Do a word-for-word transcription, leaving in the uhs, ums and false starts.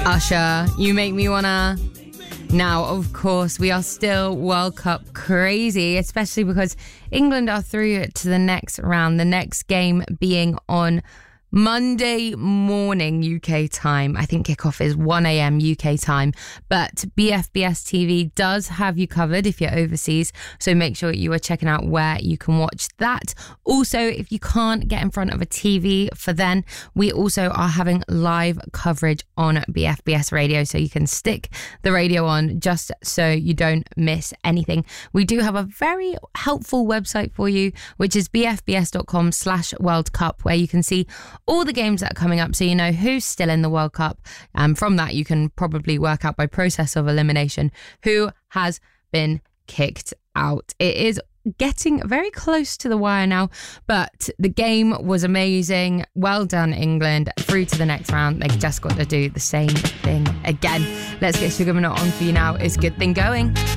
Usher, You Make Me Wanna. Now, of course, we are still World Cup crazy, especially because England are through to the next round, the next game being on Monday morning U K time. I think kickoff is one a.m. U K time, but B F B S T V does have you covered if you're overseas, so make sure you are checking out where you can watch that. Also, if you can't get in front of a T V for then, we also are having live coverage on B F B S radio, so you can stick the radio on just so you don't miss anything. We do have a very helpful website for you, which is bfbs.com slash World Cup, where you can see all the games that are coming up, so you know who's still in the World Cup. Um, from that, you can probably work out by process of elimination who has been kicked out. It is getting very close to the wire now, but the game was amazing. Well done, England. Through to the next round. They just got to do the same thing again. Let's get Sugar Minott on for you now. It's Good Thing Going.